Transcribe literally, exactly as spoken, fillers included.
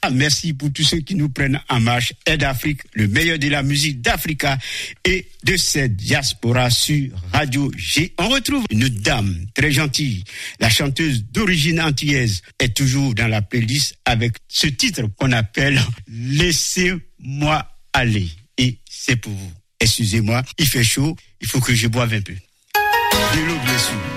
Merci pour tous ceux qui nous prennent en marche. Aide Afrique, le meilleur de la musique d'Africa et de cette diaspora sur Radio G. On retrouve une dame très gentille. La chanteuse d'origine antillaise est toujours dans la playlist avec ce titre qu'on appelle « Laissez-moi aller ». Et c'est pour vous. Excusez-moi, il fait chaud, il faut que je boive un peu. De l'eau, bien sûr.